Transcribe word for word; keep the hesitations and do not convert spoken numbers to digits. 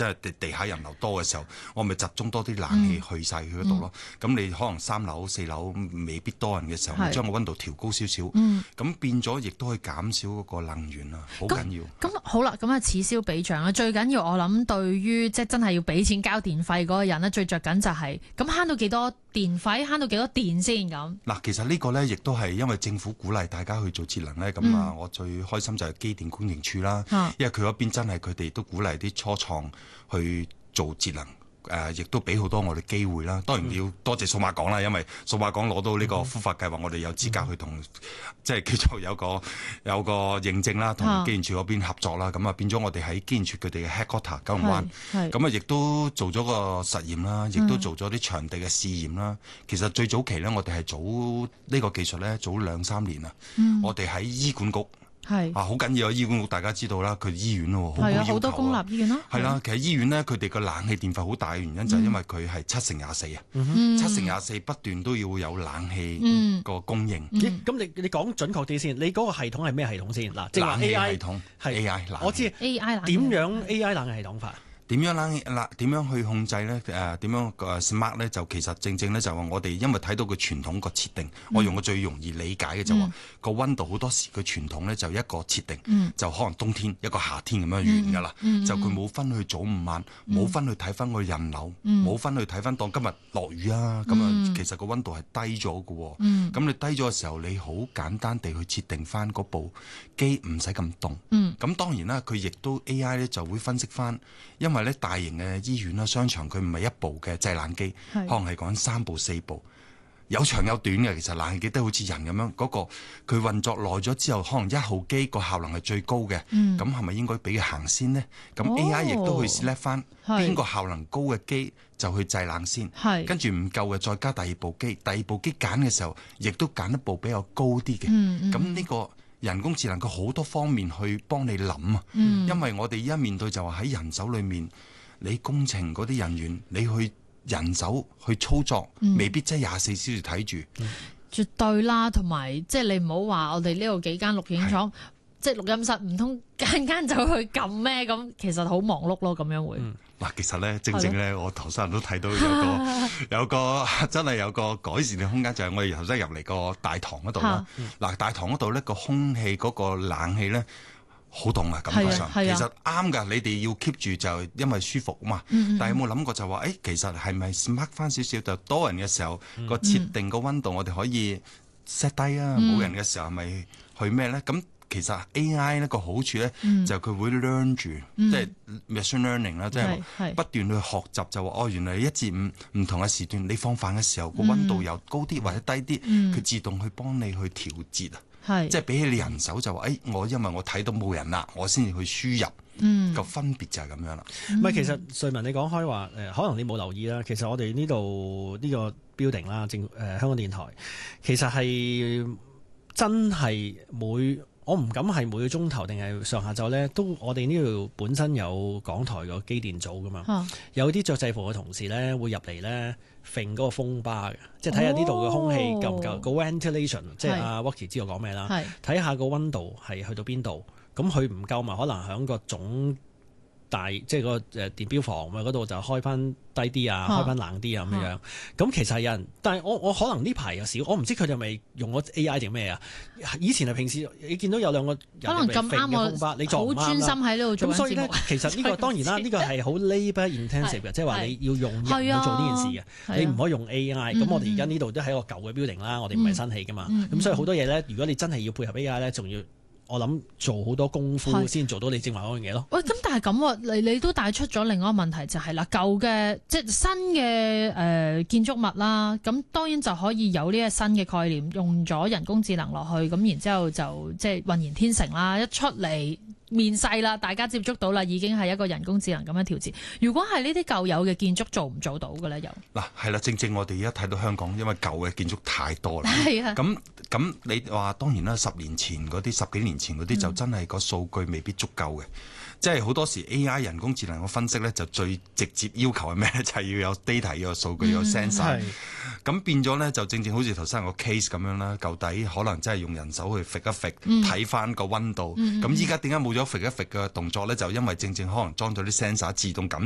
真係地地下人流多嘅時候，我咪集中多啲冷氣去晒佢嗰度咯。咁、嗯、你可能三樓四樓未必多人嘅時候，咪將個溫度調高少少，咁、嗯、變咗亦都可以減少嗰個能源啊，好緊要。 咁好啦，咁啊此消彼長啦，最緊要我諗對於即係真係要俾錢交電費嗰個人咧，最着緊就係咁慳到幾多電費，慳到幾多電先咁。嗱， 其實呢個咧亦都係因為政府鼓勵大家去做節能咧，咁啊、嗯，我最開心就係機電工程署啦，啊、因為佢嗰邊真係佢哋都鼓勵啲初創去做節能。誒、呃，亦都俾好多我哋機會啦。當然要多謝數碼港啦，因為數碼港攞到呢個孵化計劃，我哋有資格去同、嗯、即係叫做有個有個認證啦，同機電署嗰邊合作啦。咁啊變咗我哋喺機電署佢哋嘅 headquarter 九龍灣，咁啊亦都做咗個實驗啦，亦都做咗啲場地嘅試驗啦、嗯。其實最早期咧，我哋係早呢、呢個技術咧，早兩三年啊、嗯，我哋喺醫管局。係啊，好緊要啊！醫管局大家知道啦，佢醫院咯，好高要求啊。係啊，好多公立醫院咯。係啦，其實醫院咧，佢哋個冷氣電費好大嘅原因就係因為佢係七乘廿四啊，七乘廿四不斷都要有冷氣個供應。 咁、嗯嗯、你你講準確啲先，你嗰個系統係咩系統先？嗱，即係冷氣系統係 A I。 我知 A I 冷氣點樣 A I 冷氣系統法？ 點樣冷氣嗱？點樣去控制咧？誒、呃、點樣誒 smart 咧？就其實正正咧就話我哋因為睇到個傳統個設定，嗯、我用個最容易理解嘅就話、嗯、個溫度好多時佢傳統咧就一個設定，嗯、就可能冬天一個夏天咁樣完㗎啦。嗯嗯、就佢冇分去早午晚，冇、嗯、分去睇翻個人流，冇、嗯、分去睇翻當今日落雨啊咁啊，嗯、其實個溫度係低咗㗎喎。咁、嗯、你低咗嘅時候，你好簡單地去設定翻嗰部機唔使咁凍。咁、嗯、當然啦，佢亦都 A I 咧就會分析翻，因為咧大型嘅醫院啦、商場佢唔係一部嘅製冷機，可能係講三部四部，有長有短嘅。其實冷氣機都好似人咁樣，嗰、那個佢運作耐咗之後，可能一號機個效能係最高嘅，咁係咪應該俾佢行先呢？咁 A I 亦都去 select 翻邊個效能高嘅機就去製冷先，跟住唔夠嘅再加第二部機，第二部機揀嘅時候，亦都揀一部比較高啲嘅。咁、嗯、呢、嗯、個人工智能佢好多方面去幫你諗啊、嗯，因為我哋而家面對就話喺人手裏面，你工程嗰啲人員，你去人手去操作，嗯、未必真係廿四小時睇住、嗯。 絕對啦，同埋即係你唔好話我哋呢度幾間錄影廠，即係錄音室，唔通間間就去撳咩？咁其實好忙碌咯，咁樣會。嗱、 嗯，其實咧，正正咧，我頭先都睇到有個有個真係有個改善嘅空間，就係、是、我哋頭先入嚟個大堂嗰度啦。嗱、嗯，大堂嗰度咧個空氣嗰個冷氣咧。好凍啊！感覺上、啊啊、其實啱㗎，你哋要 keep 住就因為舒服啊嘛。嗯嗯，但係有冇諗過就話，誒、欸、其實係咪 smart 翻少少？就多人嘅時候個、嗯、設定個溫度，我哋可以 set 低啊。冇、嗯、人嘅時候係咪去咩咧？咁其實 A I 呢個好處咧、嗯，就佢會 learn 住，即係 machine learning 啦，即係不斷去學習就話哦，原來一至五唔同嘅時段，你放飯嘅時候個溫度又高啲或者低啲，佢、嗯、自動去幫你去調節啊。係，即係比起你人手就話，誒、哎，我因為我睇到冇人啦，我先至去輸入，嗯，個分別就係咁樣啦。唔、 嗯、係，其實瑞文你講開話，誒，可能你冇留意啦。其實我哋呢度呢個 building 啦，政誒香港電台，其實係真係每我唔敢係每個鐘頭定係上下晝咧，都我哋呢度本身有港台個機電組噶嘛，啊、有啲着制服嘅同事咧會入嚟咧。揈嗰個風巴嘅，即係睇下呢度嘅空氣夠唔夠個 ventilation， 即係阿 Walkie 知道講咩啦，睇下個溫度係去到邊度，咁佢唔夠咪可能響個總大即係個誒電錶房咪嗰度就開翻低啲啊，開翻冷啲啊咁樣。咁其實係有人，但係我我可能呢排有少，我唔知佢哋係咪用咗 A I 定咩啊？以前係平時你見到有兩個人可能咁啱我，你好專心喺呢度做緊節目。咁所以咧，其實呢個當然啦，呢個係好 labour intensive 嘅，即係話你要用人去做呢件事嘅，你唔可以用 A I。咁我哋而家呢度都係一個舊嘅 building 啦，我哋唔係新起噶嘛。咁所以好多嘢咧，如果你真係要配合 A I 咧，仲要。我諗做好多功夫先做到你正話嗰樣嘢咯。喂，咁但係咁，你你都帶出咗另外一個問題，就係、是、啦，舊嘅即係新嘅誒、呃、建築物啦，咁當然就可以有呢個新嘅概念，用咗人工智能落去，咁然之後就即係渾然天成啦，一出嚟面世啦，大家接觸到啦，已經係一個人工智能咁樣調節。如果係呢啲舊有嘅建築做唔做到嘅咧？又嗱係啦，正正我哋而家睇到香港，因為舊嘅建築太多啦。係啊。咁咁你話當然啦，十年前嗰啲、十幾年前嗰啲就真係個數據未必足夠嘅。即係好多時 A I 人工智能嘅分析咧，就最直接要求係咩咧？就係、是、要有 data，要有數據，要有 sensor。咁變咗咧，就正正好似頭先個 case 咁樣啦。舊底可能真係用人手去揈一揈，睇翻個溫度。咁依家點解冇咗揈一揈嘅動作咧？就因為正正可能裝咗啲 sensor 自動感。